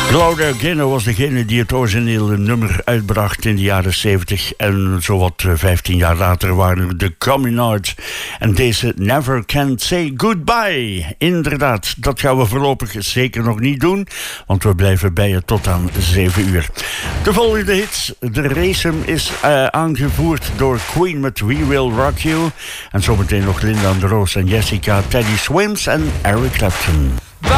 Claudia Gaynor was degene die het originele nummer uitbracht in de jaren 70. En zowat 15 jaar later waren de Coming Out. En deze Never Can Say Goodbye. Inderdaad, dat gaan we voorlopig zeker nog niet doen. Want we blijven bij je tot aan 7 uur. De volgende hits. De Racem is aangevoerd door Queen met We Will Rock You. En zometeen nog Linda de Roos en Jessica, Teddy Swims en Eric Clapton.